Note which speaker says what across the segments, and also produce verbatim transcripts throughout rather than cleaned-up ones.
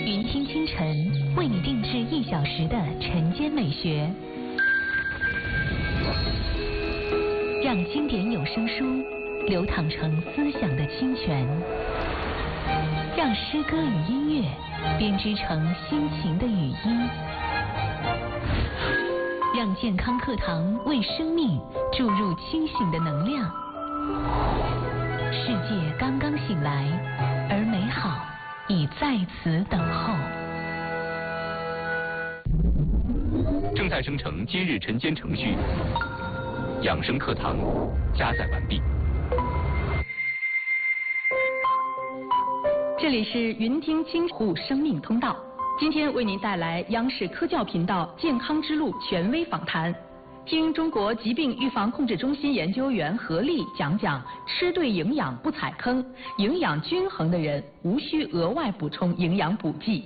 Speaker 1: 云听清晨为你定制一小时的晨间美学，让经典有声书流淌成思想的清泉，让诗歌与音乐编织成心情的语音，让健康课堂为生命注入清醒的能量。世界刚刚醒来，而美好已在此等候。
Speaker 2: 正在生成今日晨间程序，养生课堂加载完毕。
Speaker 3: 这里是云听清护生命通道，今天为您带来央视科教频道健康之路权威访谈，听中国疾病预防控制中心研究员何丽讲讲吃对营养不踩坑，营养均衡的人无需额外补充营养补剂。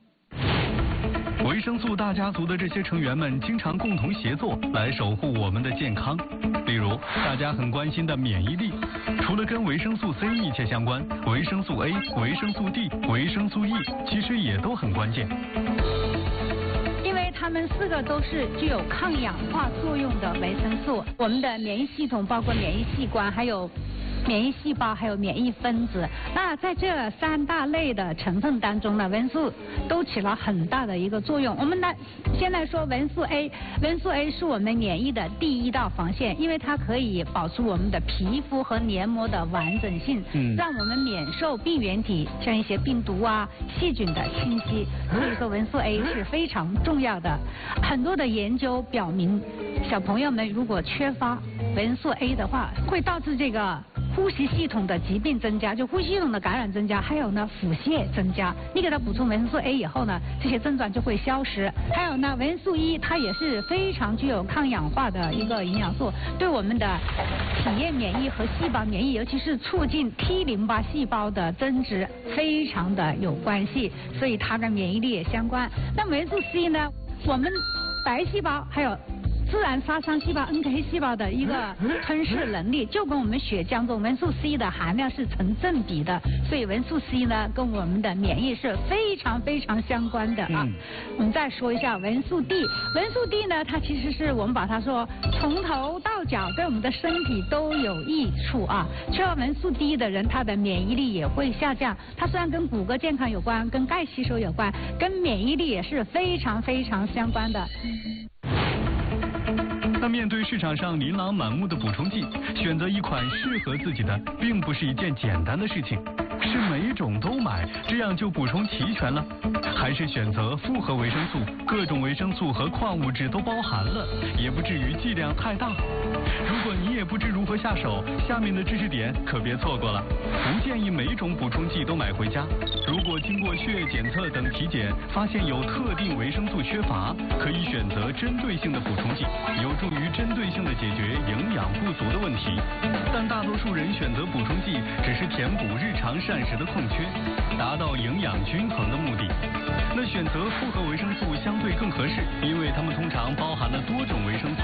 Speaker 4: 维生素大家族的这些成员们经常共同协作来守护我们的健康。例如，大家很关心的免疫力，除了跟维生素 C 密切相关，维生素 A、维生素 D、维生素 E 其实也都很关键。
Speaker 5: 因为它们四个都是具有抗氧化作用的维生素，我们的免疫系统包括免疫器官，还有免疫细胞，还有免疫分子。那在这三大类的成分当中呢，维生素都起了很大的一个作用。我们来先来说维生素 A， 维生素 A 是我们免疫的第一道防线，因为它可以保持我们的皮肤和黏膜的完整性，嗯、让我们免受病原体像一些病毒啊、细菌的侵袭。所以说维生素 A 是非常重要的。很多的研究表明，小朋友们如果缺乏维生素 A 的话，会导致这个呼吸系统的疾病增加，就呼吸系统的感染增加，还有呢腹泻增加。你给他补充维生素 A 以后呢，这些症状就会消失。还有呢，维生素 E 它也是非常具有抗氧化的一个营养素，对我们的体液免疫和细胞免疫，尤其是促进 T 淋巴细胞的增殖，非常的有关系，所以它跟免疫力也相关。那维生素 C 呢，我们白细胞还有自然杀伤细胞 N K 细胞的一个吞噬能力，就跟我们血浆中维生素 C 的含量是成正比的，所以维生素 C 呢跟我们的免疫是非常非常相关的啊。嗯、我们再说一下维生素 D， 维生素 D 呢，它其实是我们把它说从头到脚对我们的身体都有益处啊。缺乏维生素 D 的人，他的免疫力也会下降。它虽然跟骨骼健康有关，跟钙吸收有关，跟免疫力也是非常非常相关的。
Speaker 4: 那面对市场上琳琅满目的补充剂，选择一款适合自己的，并不是一件简单的事情。是每一种都买，这样就补充齐全了？还是选择复合维生素，各种维生素和矿物质都包含了，也不至于剂量太大？如果你也不知如何下手，下面的知识点可别错过了。不建议每一种补充剂都买回家。如果经过血液检测等体检，发现有特定维生素缺乏，可以选择针对性的补充剂，有助于针对性的解决营养不足的问题。但大多数人选择补充剂，只是填补日常膳食的空缺，达到营养均衡的目的。那选择复合维生素相对更合适，因为它们通常包含了多种维生素。